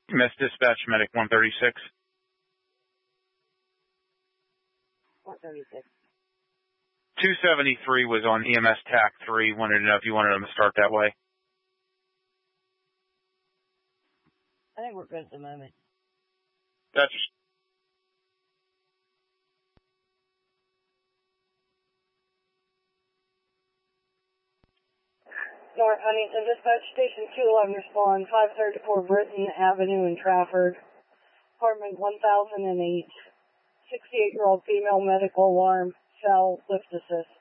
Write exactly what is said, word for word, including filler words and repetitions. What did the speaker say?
Miss Dispatch Medic one thirty-six. one thirty-six. two seventy-three was on E M S T A C three. Wanted to know if you wanted them to start that way. I think we're good at the moment. That's... North Huntington Dispatch Station two eleven respond, five thirty-four Britton Avenue in Trafford, apartment one thousand eight, sixty-eight-year-old female medical alarm, cell lift assist.